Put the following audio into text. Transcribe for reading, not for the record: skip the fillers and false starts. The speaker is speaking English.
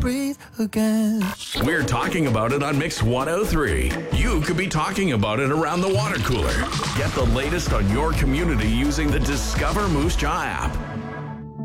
breathe again. We're talking about it on Mix 103. You could be talking about it around the water cooler. Get the latest on your community using the Discover Moose Jaw app.